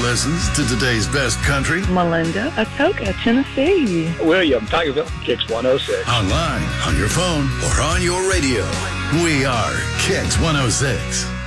listens to today's best country. Melinda, Atoka, Tennessee. William, Tigerville, Kicks 106. Online, on your phone, or on your radio. We are Kicks 106.